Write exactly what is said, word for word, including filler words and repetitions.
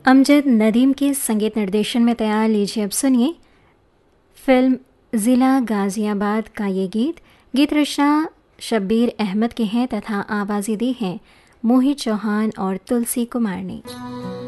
अमजद नदीम के संगीत निर्देशन में तैयार। लीजिए अब सुनिए फिल्म ज़िला गाज़ियाबाद का ये गीत। गीत रचना शब्बीर अहमद के हैं तथा आवाज़ें दी हैं मोहित चौहान और तुलसी कुमार ने।